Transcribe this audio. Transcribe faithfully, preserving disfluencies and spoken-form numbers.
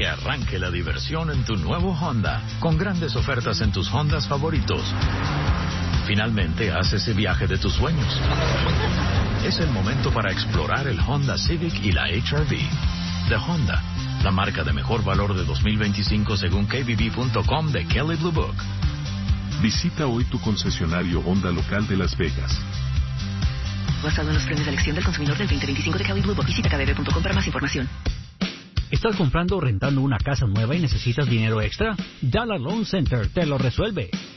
que arranque la diversión en tu nuevo Honda, con grandes ofertas en tus Hondas favoritos. Finalmente, haz ese viaje de tus sueños. Es el momento para explorar el Honda Civic y la H R V. De Honda, la marca de mejor valor de dos mil veinticinco según K B B punto com de Kelley Blue Book. Visita hoy tu concesionario Honda local de Las Vegas. Basado en los premios de elección del consumidor del veinte veinticinco de Kelley Blue Book. Visita K B B punto com para más información. ¿Estás comprando o rentando una casa nueva y necesitas dinero extra? Dollar Loan Center te lo resuelve.